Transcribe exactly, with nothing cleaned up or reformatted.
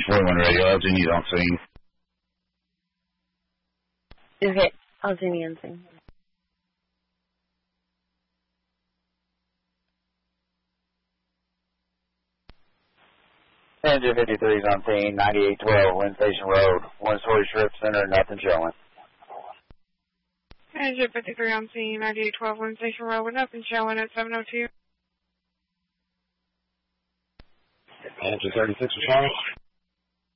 forty-one radio, L G News on scene. Okay, L G News on scene. Engine fifty-three is on scene, ninety-eight twelve, Wind Station Road, one-story strip center, nothing showing. Engine fifty-three on scene, ninety-eight twelve, Wind Station Road, with nothing showing at seven oh two. Engine thirty-six responding.